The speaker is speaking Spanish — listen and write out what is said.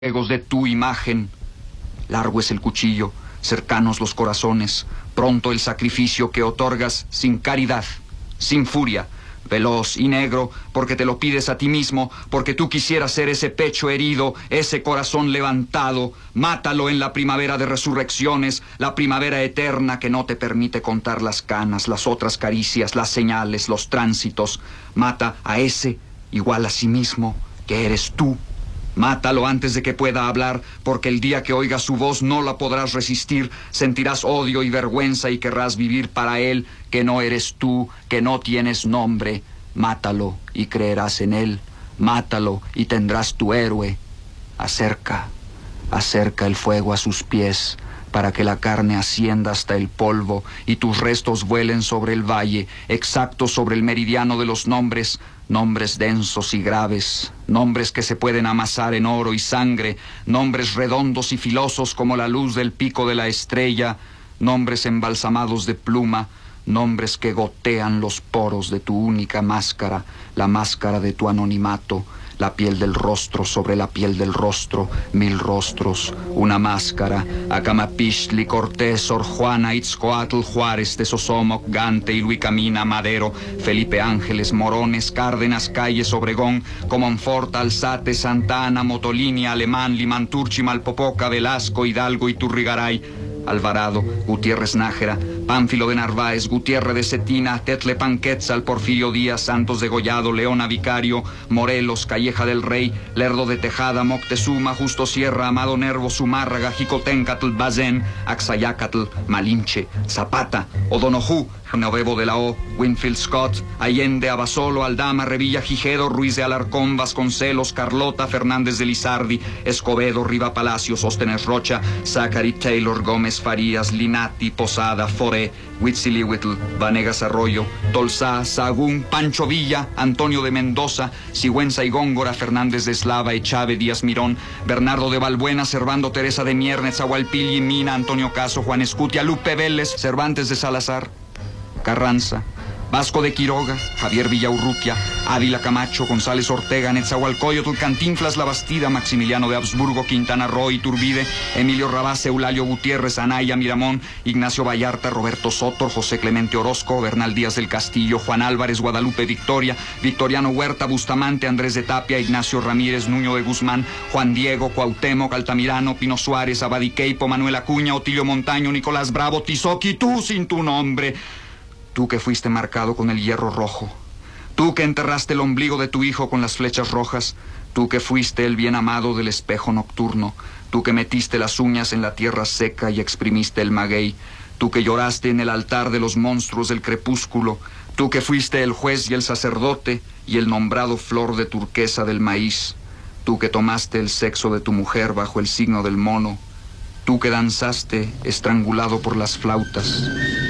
juegos de tu imagen. Largo es el cuchillo, cercanos los corazones, pronto el sacrificio que otorgas sin caridad, sin furia, veloz y negro, porque te lo pides a ti mismo, porque tú quisieras ser ese pecho herido, ese corazón levantado. Mátalo en la primavera de resurrecciones, la primavera eterna que no te permite contar las canas, las otras caricias, las señales, los tránsitos. Mata a ese, igual a sí mismo, que eres tú. Mátalo antes de que pueda hablar, porque el día que oigas su voz no la podrás resistir, sentirás odio y vergüenza y querrás vivir para él, que no eres tú, que no tienes nombre. Mátalo y creerás en él, mátalo y tendrás tu héroe. Acerca el fuego a sus pies, para que la carne ascienda hasta el polvo y tus restos vuelen sobre el valle, exactos sobre el meridiano de los nombres, nombres densos y graves, nombres que se pueden amasar en oro y sangre, nombres redondos y filosos como la luz del pico de la estrella, nombres embalsamados de pluma, nombres que gotean los poros de tu única máscara, la máscara de tu anonimato, la piel del rostro sobre la piel del rostro, 1000 rostros, una máscara. Acamapixtli, Cortés, Sor Juana, Itzcoatl, Juárez, Tezosomoc, Gante, Iluicamina, Madero, Felipe Ángeles, Morones, Cárdenas, Calles, Obregón, Comonfort, Alzate, Santa Ana, Motolini, Alemán, Limanturchi, Malpopoca, Velasco, Hidalgo y Turrigaray, Alvarado, Gutiérrez Nájera, Pánfilo de Narváez, Gutiérrez de Cetina, Tetlepan Quetzal, Porfirio Díaz, Santos de Gollado, Leona Vicario, Morelos, Calleja del Rey, Lerdo de Tejada, Moctezuma, Justo Sierra, Amado Nervo, Zumárraga, Jicotencatl, Bazén, Axayacatl, Malinche, Zapata, O'Donoghue, Novevo de la O, Winfield Scott, Allende, Abasolo, Aldama, Revilla, Gijedo, Ruiz de Alarcón, Vasconcelos, Carlota, Fernández de Lizardi, Escobedo, Riva Palacios, Óstenes Rocha, Zachary Taylor, Gómez Farías, Linati, Posada, Foré, Huitzilihuitl, Vanegas Arroyo, Tolsá, Sagún, Pancho Villa, Antonio de Mendoza, Sigüenza y Góngora, Fernández de Eslava, Echave, Díaz Mirón, Bernardo de Balbuena, Servando Teresa de Mier, Netzahualpilli, Mina, Antonio Caso, Juan Escutia, Lupe Vélez, Cervantes de Salazar, Carranza, Vasco de Quiroga, Javier Villaurrutia, Ávila Camacho, González Ortega, Netzahualcóyotl, Cantinflas La Bastida, Maximiliano de Habsburgo, Quintana Roo, Iturbide, Emilio Rabás, Eulalio Gutiérrez, Anaya Miramón, Ignacio Vallarta, Roberto Sotor, José Clemente Orozco, Bernal Díaz del Castillo, Juan Álvarez, Guadalupe Victoria, Victoriano Huerta, Bustamante, Andrés de Tapia, Ignacio Ramírez, Nuño de Guzmán, Juan Diego, Cuauhtémoc, Altamirano, Pino Suárez, Abadiqueipo, Manuel Acuña, Otilio Montaño, Nicolás Bravo, Tizoc, tú sin tu nombre. Tú que fuiste marcado con el hierro rojo, tú que enterraste el ombligo de tu hijo con las flechas rojas, tú que fuiste el bien amado del espejo nocturno, tú que metiste las uñas en la tierra seca y exprimiste el maguey, tú que lloraste en el altar de los monstruos del crepúsculo, tú que fuiste el juez y el sacerdote y el nombrado flor de turquesa del maíz, tú que tomaste el sexo de tu mujer bajo el signo del mono, tú que danzaste estrangulado por las flautas.